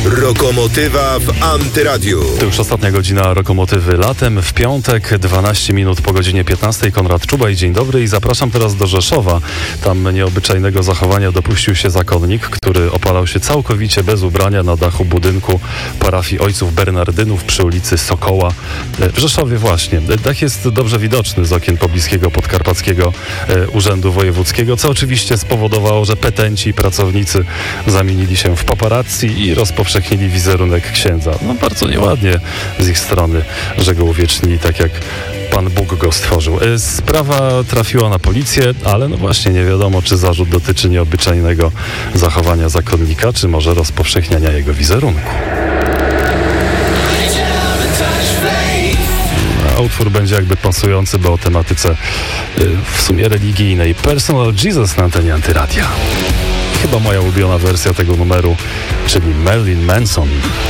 Rokomotywa w Antyradiu. To już ostatnia godzina Rokomotywy latem. W piątek, 12 minut po godzinie 15. Konrad Czubaj, dzień dobry i zapraszam teraz do Rzeszowa. Tam nieobyczajnego zachowania dopuścił się zakonnik, który opalał się całkowicie bez ubrania na dachu budynku parafii Ojców Bernardynów przy ulicy Sokoła w Rzeszowie właśnie. Dach jest dobrze widoczny z okien pobliskiego podkarpackiego Urzędu Wojewódzkiego, co oczywiście spowodowało, że petenci i pracownicy zamienili się w paparazzi i rozpowszechnili wizerunek księdza. No bardzo nieładnie z ich strony, że go uwiecznili tak jak Pan Bóg go stworzył. Sprawa trafiła na policję, ale no właśnie nie wiadomo, czy zarzut dotyczy nieobyczajnego zachowania zakonnika, czy może rozpowszechniania jego wizerunku. A utwór będzie jakby pasujący, bo o tematyce w sumie religijnej. Personal Jesus na antenie Antyradia. Chyba moja ulubiona wersja tego numeru, czyli Marilyn Manson.